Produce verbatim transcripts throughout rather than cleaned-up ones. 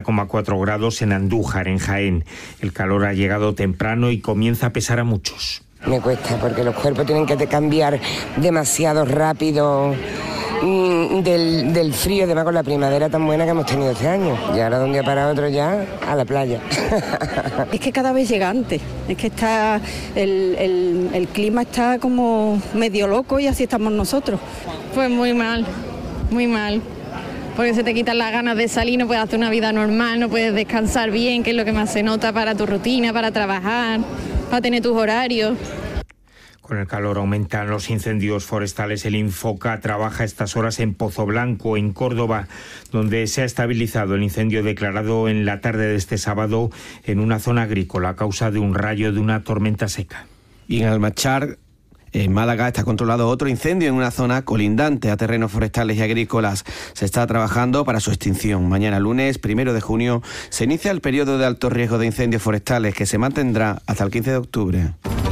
coma cuatro grados en Andújar, en Jaén. El calor ha llegado temprano y comienza a pesar a muchos. Me cuesta porque los cuerpos tienen que cambiar demasiado rápido mmm, del, del frío, además con la primavera tan buena que hemos tenido este año. Y ahora de un día para otro ya a la playa. Es que cada vez llega antes, es que está el, el, el clima está como medio loco y así estamos nosotros. Pues muy mal, muy mal. Porque se te quitan las ganas de salir, no puedes hacer una vida normal, no puedes descansar bien, que es lo que más se nota para tu rutina, para trabajar, para tener tus horarios. Con el calor aumentan los incendios forestales. El Infoca trabaja a estas horas en Pozo Blanco, en Córdoba, donde se ha estabilizado el incendio declarado en la tarde de este sábado en una zona agrícola a causa de un rayo de una tormenta seca. Y en Almachar, en Málaga, está controlado otro incendio en una zona colindante a terrenos forestales y agrícolas. Se está trabajando para su extinción. Mañana lunes, primero de junio, se inicia el periodo de alto riesgo de incendios forestales que se mantendrá hasta el quince de octubre.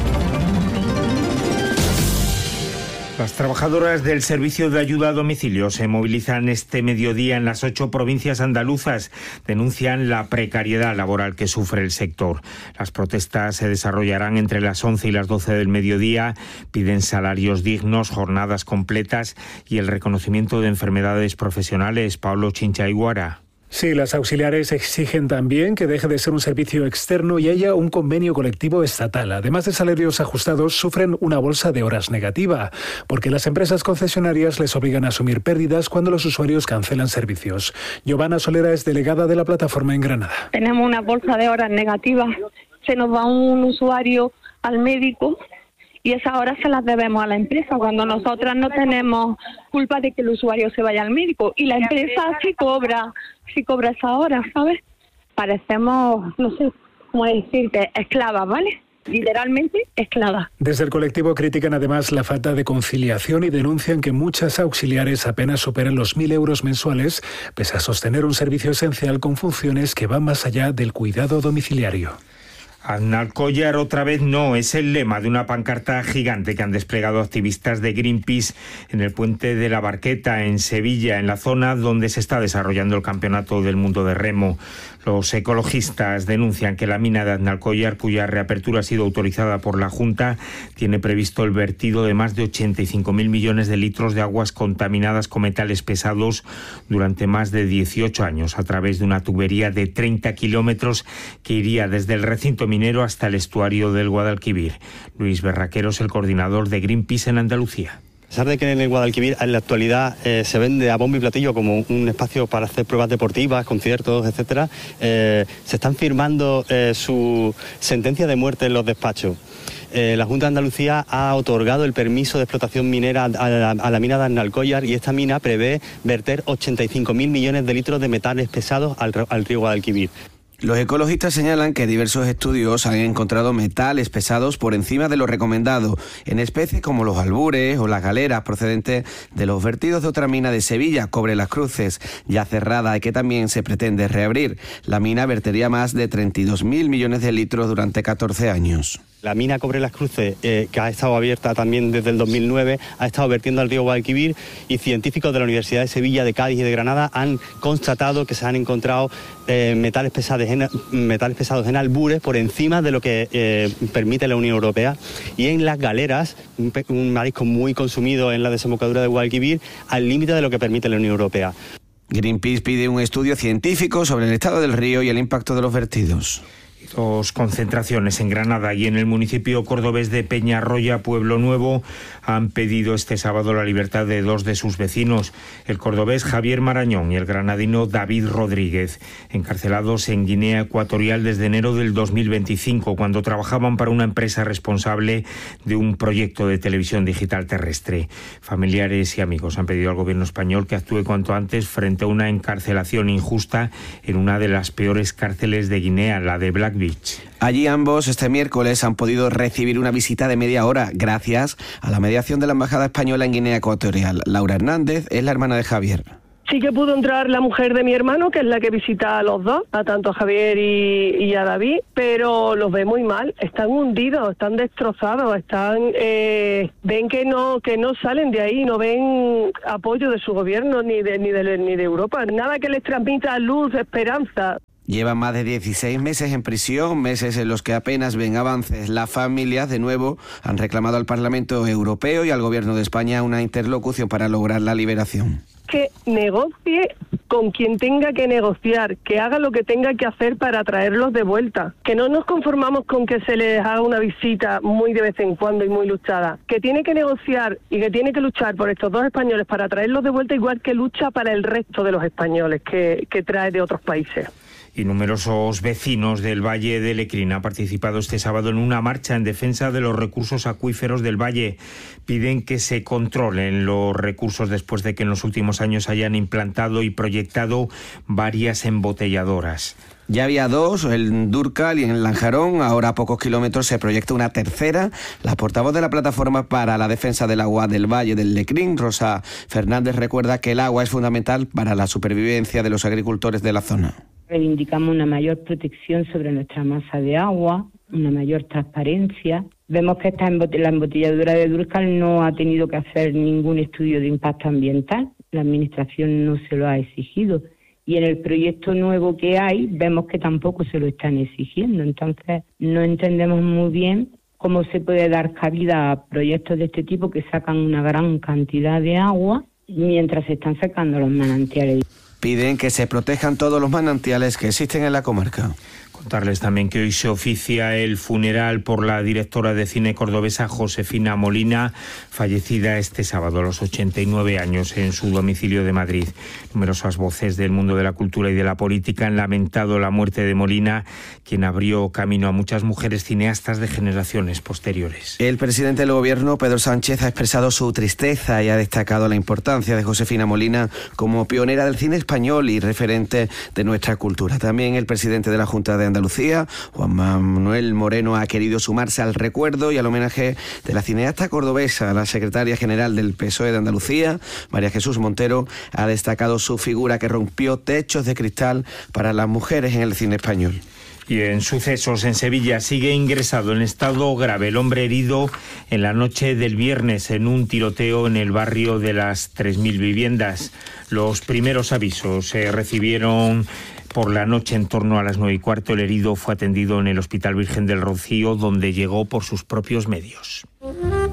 Las trabajadoras del Servicio de Ayuda a Domicilio se movilizan este mediodía en las ocho provincias andaluzas. Denuncian la precariedad laboral que sufre el sector. Las protestas se desarrollarán entre las once y las doce del mediodía. Piden salarios dignos, jornadas completas y el reconocimiento de enfermedades profesionales. Pablo Chinchaiguara. Sí, las auxiliares exigen también que deje de ser un servicio externo y haya un convenio colectivo estatal. Además de salarios ajustados, sufren una bolsa de horas negativa, porque las empresas concesionarias les obligan a asumir pérdidas cuando los usuarios cancelan servicios. Giovanna Solera es delegada de la plataforma en Granada. Tenemos una bolsa de horas negativas. Se nos va un usuario al médico y esas horas se las debemos a la empresa, cuando nosotras no tenemos culpa de que el usuario se vaya al médico. Y la empresa sí cobra, sí cobra esas horas, ¿sabes? Parecemos, no sé cómo decirte, esclavas, ¿vale? Literalmente esclavas. Desde el colectivo critican además la falta de conciliación y denuncian que muchas auxiliares apenas superan los mil euros mensuales, pese a sostener un servicio esencial con funciones que van más allá del cuidado domiciliario. Aznalcóllar otra vez no, es el lema de una pancarta gigante que han desplegado activistas de Greenpeace en el puente de la Barqueta, en Sevilla, en la zona donde se está desarrollando el Campeonato del Mundo de Remo. Los ecologistas denuncian que la mina de Aznalcóllar, cuya reapertura ha sido autorizada por la Junta, tiene previsto el vertido de más de ochenta y cinco mil millones de litros de aguas contaminadas con metales pesados durante más de dieciocho años, a través de una tubería de treinta kilómetros que iría desde el recinto minero hasta el estuario del Guadalquivir. Luis Berraquero es el coordinador de Greenpeace en Andalucía. A pesar de que en el Guadalquivir en la actualidad eh, se vende a bombo y platillo como un espacio para hacer pruebas deportivas, conciertos, etcétera, eh, se están firmando eh, su sentencia de muerte en los despachos. Eh, la Junta de Andalucía ha otorgado el permiso de explotación minera a la, a la mina de Aznalcóllar y esta mina prevé verter ochenta y cinco mil millones de litros de metales pesados al, al río Guadalquivir. Los ecologistas señalan que diversos estudios han encontrado metales pesados por encima de lo recomendado, en especies como los albures o las galeras procedentes de los vertidos de otra mina de Sevilla, Cobre Las Cruces, ya cerrada y que también se pretende reabrir. La mina vertería más de treinta y dos mil millones de litros durante catorce años. La mina Cobre Las Cruces, eh, que ha estado abierta también desde el dos mil nueve, ha estado vertiendo al río Guadalquivir y científicos de la Universidad de Sevilla, de Cádiz y de Granada han constatado que se han encontrado eh, metales, pesados en, metales pesados en albures por encima de lo que eh, permite la Unión Europea, y en las galeras, un, un marisco muy consumido en la desembocadura de Guadalquivir, al límite de lo que permite la Unión Europea. Greenpeace pide un estudio científico sobre el estado del río y el impacto de los vertidos. Dos concentraciones en Granada y en el municipio cordobés de Peñarroya, Pueblo Nuevo, han pedido este sábado la libertad de dos de sus vecinos, el cordobés Javier Marañón y el granadino David Rodríguez, encarcelados en Guinea Ecuatorial desde enero del dos mil veinticinco, cuando trabajaban para una empresa responsable de un proyecto de televisión digital terrestre. Familiares y amigos han pedido al gobierno español que actúe cuanto antes frente a una encarcelación injusta en una de las peores cárceles de Guinea, la de Black Beach. Allí ambos este miércoles han podido recibir una visita de media hora gracias a la mediación de la Embajada Española en Guinea Ecuatorial. Laura Hernández es la hermana de Javier. Sí que pudo entrar la mujer de mi hermano, que es la que visita a los dos, a tanto a Javier y, y a David, pero los ve muy mal, están hundidos, están destrozados, están eh, ven que no que no salen de ahí, no ven apoyo de su gobierno ni de ni de ni de Europa, nada que les transmita luz, esperanza. Llevan más de dieciséis meses en prisión, meses en los que apenas ven avances. Las familias, de nuevo, han reclamado al Parlamento Europeo y al Gobierno de España una interlocución para lograr la liberación. Que negocie con quien tenga que negociar, que haga lo que tenga que hacer para traerlos de vuelta, que no nos conformamos con que se les haga una visita muy de vez en cuando y muy luchada, que tiene que negociar y que tiene que luchar por estos dos españoles para traerlos de vuelta, igual que lucha para el resto de los españoles que, que trae de otros países. Y numerosos vecinos del Valle de Lecrín han participado este sábado en una marcha en defensa de los recursos acuíferos del valle. Piden que se controlen los recursos después de que en los últimos años hayan implantado y proyectado varias embotelladoras. Ya había dos, en Dúrcal y en Lanjarón. Ahora a pocos kilómetros se proyecta una tercera. La portavoz de la Plataforma para la Defensa del Agua del Valle del Lecrín, Rosa Fernández, recuerda que el agua es fundamental para la supervivencia de los agricultores de la zona. Reivindicamos una mayor protección sobre nuestra masa de agua, una mayor transparencia. Vemos que esta embote- la embotelladora de Dúrcal no ha tenido que hacer ningún estudio de impacto ambiental. La Administración no se lo ha exigido. Y en el proyecto nuevo que hay, vemos que tampoco se lo están exigiendo. Entonces, no entendemos muy bien cómo se puede dar cabida a proyectos de este tipo que sacan una gran cantidad de agua mientras se están secando los manantiales. Piden que se protejan todos los manantiales que existen en la comarca. Contarles también que hoy se oficia el funeral por la directora de cine cordobesa Josefina Molina, fallecida este sábado a los ochenta y nueve años en su domicilio de Madrid. Numerosas voces del mundo de la cultura y de la política han lamentado la muerte de Molina, quien abrió camino a muchas mujeres cineastas de generaciones posteriores. El presidente del Gobierno, Pedro Sánchez, ha expresado su tristeza y ha destacado la importancia de Josefina Molina como pionera del cine español y referente de nuestra cultura. También el presidente de la Junta de Andalucía, Juan Manuel Moreno, ha querido sumarse al recuerdo y al homenaje de la cineasta cordobesa. La secretaria general del P S O E de Andalucía, María Jesús Montero, ha destacado su figura que rompió techos de cristal para las mujeres en el cine español. Y en sucesos, en Sevilla sigue ingresado en estado grave el hombre herido en la noche del viernes en un tiroteo en el barrio de las tres mil viviendas. Los primeros avisos se recibieron por la noche en torno a las nueve y cuarto. El herido fue atendido en el Hospital Virgen del Rocío, donde llegó por sus propios medios.